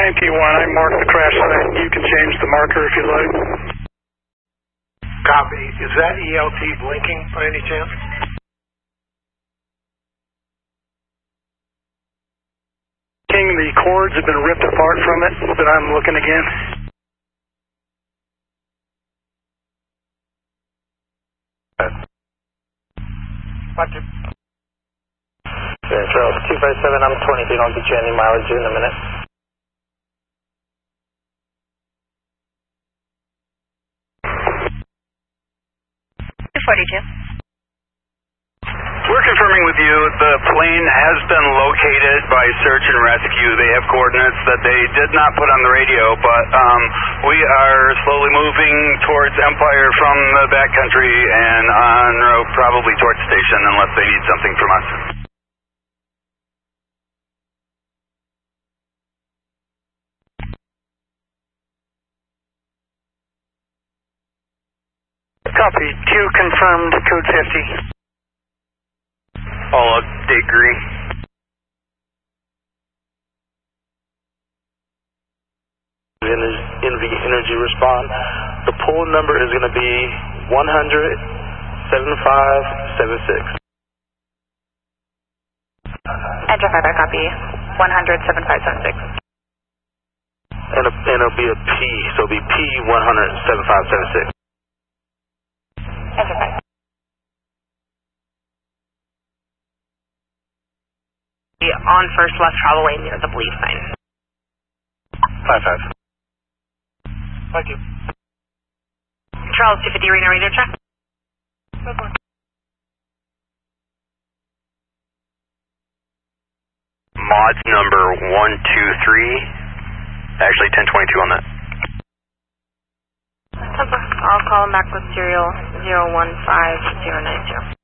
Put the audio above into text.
IMP1, I marked the crash site. You can change the marker if you like. Copy. Is that ELT blinking by any chance? King, the cords have been ripped apart from it, but I'm looking again. Roger. Yeah, Charles 257, I'm 20 feet, I'll get you any mileage in a minute. We're confirming with you the plane has been located by search and rescue. They have coordinates that they did not put on the radio, but we are slowly moving towards Empire from the backcountry and en route probably towards station unless they need something from us. Copy. Q confirmed, code 50. All update green. NV Energy respond. The pool number is going to be 100-7576. Enter further, copy. 100-7576. And it'll be a P, so it'll be P100-7576. Enter 5. On first left travel lane near the believe sign. 5-5. Thank you. Charles 250 Reno radio check. Mods number 123, actually 1022 on that. I'll call him back with serial 015092.